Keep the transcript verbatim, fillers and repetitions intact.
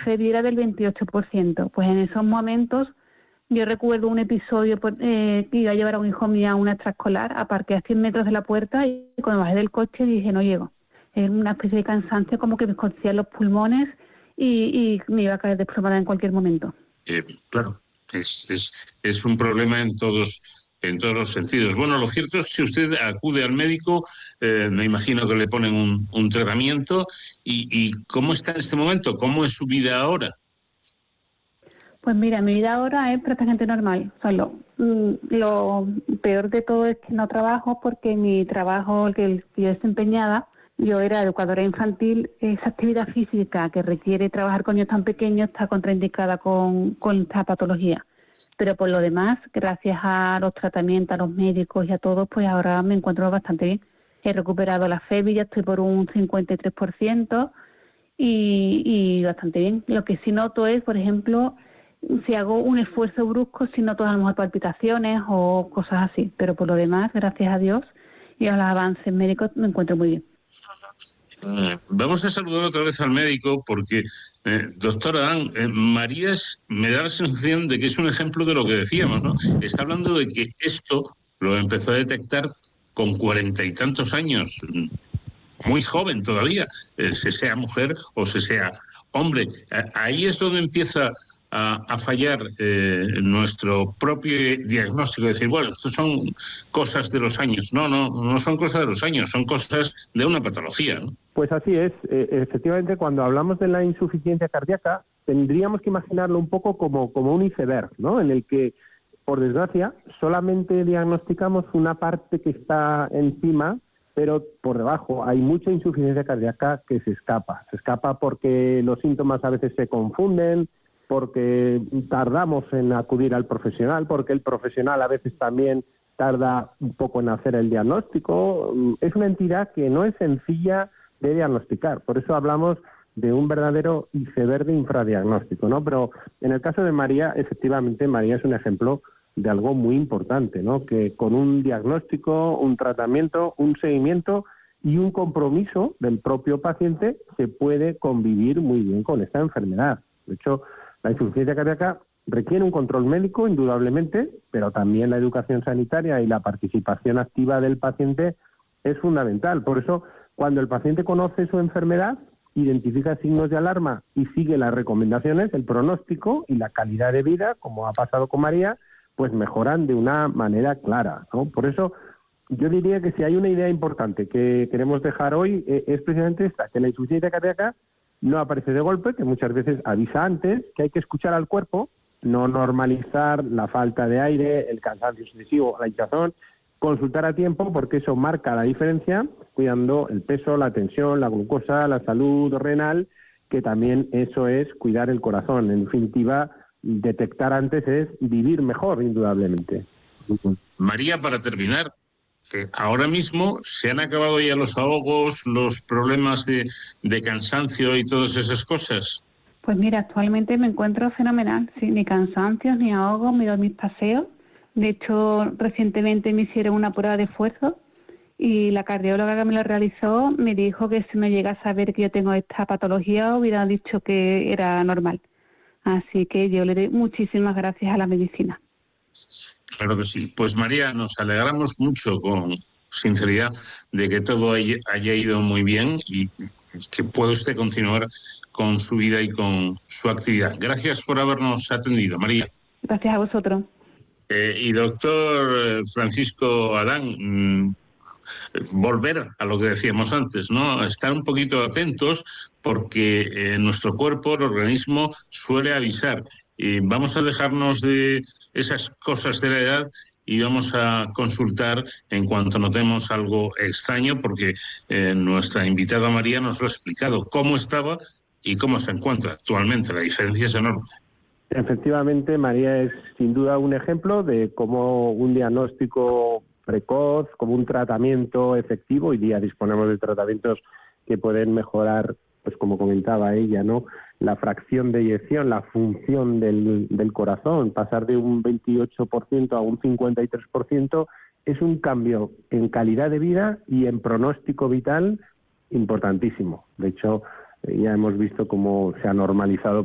Febi era del veintiocho por ciento. Pues en esos momentos yo recuerdo un episodio eh, que iba a llevar a un hijo mío a una extraescolar, aparqué a cien metros de la puerta y cuando bajé del coche dije, no llego. Es una especie de cansancio, como que me escocían los pulmones y, y me iba a caer desplomada en cualquier momento. Eh, claro, es, es, es un problema en todos en todos los sentidos. Bueno, lo cierto es que si usted acude al médico, eh, me imagino que le ponen un, un tratamiento. Y, ¿Y cómo está en este momento? ¿Cómo es su vida ahora? Pues mira, mi vida ahora es prácticamente normal. O sea, lo, lo peor de todo es que no trabajo porque mi trabajo, el que yo desempeñaba, yo era educadora infantil. Esa actividad física que requiere trabajar con niños tan pequeños está contraindicada con, con esta patología. Pero por lo demás, gracias a los tratamientos, a los médicos y a todos, pues ahora me encuentro bastante bien. He recuperado la Febi, ya estoy por un cincuenta y tres por ciento y, y bastante bien. Lo que sí noto es, por ejemplo, si hago un esfuerzo brusco, si noto a lo mejor palpitaciones o cosas así. Pero por lo demás, gracias a Dios y a los avances médicos, me encuentro muy bien. Eh, vamos a saludar otra vez al médico porque, eh, doctora Adán, eh, María es, me da la sensación de que es un ejemplo de lo que decíamos, ¿no? Está hablando de que esto lo empezó a detectar con cuarenta y tantos años, muy joven todavía, eh, se sea mujer o se sea hombre. Ahí es donde empieza a, a fallar eh, nuestro propio diagnóstico, decir, bueno, esto son cosas de los años. No, no, no son cosas de los años, son cosas de una patología, ¿no? Pues así es. Eh, efectivamente, cuando hablamos de la insuficiencia cardíaca, tendríamos que imaginarlo un poco como, como un iceberg, ¿no? En el que, por desgracia, solamente diagnosticamos una parte que está encima, pero por debajo hay mucha insuficiencia cardíaca que se escapa. Se escapa porque los síntomas a veces se confunden, porque tardamos en acudir al profesional, porque el profesional a veces también tarda un poco en hacer el diagnóstico. Es una entidad que no es sencilla de diagnosticar. Por eso hablamos de un verdadero iceberg de infradiagnóstico, ¿no? Pero en el caso de María, efectivamente, María es un ejemplo de algo muy importante, ¿no? Que con un diagnóstico, un tratamiento, un seguimiento y un compromiso del propio paciente se puede convivir muy bien con esta enfermedad. De hecho, la insuficiencia cardíaca requiere un control médico, indudablemente, pero también la educación sanitaria y la participación activa del paciente es fundamental. Por eso, cuando el paciente conoce su enfermedad, identifica signos de alarma y sigue las recomendaciones, el pronóstico y la calidad de vida, como ha pasado con María, pues mejoran de una manera clara, ¿no? Por eso, yo diría que si hay una idea importante que queremos dejar hoy, eh, es precisamente esta, que la insuficiencia cardíaca no aparece de golpe, que muchas veces avisa antes, que hay que escuchar al cuerpo, no normalizar la falta de aire, el cansancio excesivo, la hinchazón, consultar a tiempo porque eso marca la diferencia, cuidando el peso, la tensión, la glucosa, la salud renal, que también eso es cuidar el corazón. En definitiva, detectar antes es vivir mejor, indudablemente. María, para terminar, eh, ahora mismo se han acabado ya los ahogos, los problemas de, de cansancio y todas esas cosas. Pues mira, actualmente me encuentro fenomenal, sí, ni cansancios, ni ahogos, me doy mis paseos. De hecho, recientemente me hicieron una prueba de esfuerzo y la cardióloga que me la realizó me dijo que si me llega a saber que yo tengo esta patología hubiera dicho que era normal. Así que yo le doy muchísimas gracias a la medicina. Claro que sí. Pues María, nos alegramos mucho, con sinceridad, de que todo haya, haya ido muy bien y que pueda usted continuar con su vida y con su actividad. Gracias por habernos atendido, María. Gracias a vosotros. Eh, y doctor Francisco Adán, mmm, volver a lo que decíamos antes, ¿no? Estar un poquito atentos porque eh, nuestro cuerpo, el organismo, suele avisar. Y vamos a dejarnos de esas cosas de la edad y vamos a consultar en cuanto notemos algo extraño, porque eh, nuestra invitada María nos lo ha explicado cómo estaba y cómo se encuentra actualmente. La diferencia es enorme. Efectivamente, María es sin duda un ejemplo de cómo un diagnóstico precoz, como un tratamiento efectivo. Hoy día disponemos de tratamientos que pueden mejorar, pues como comentaba ella, ¿no?, la fracción de eyección, la función del, del corazón. Pasar de un veintiocho por ciento a un cincuenta y tres por ciento es un cambio en calidad de vida y en pronóstico vital importantísimo. De hecho, ya hemos visto cómo se ha normalizado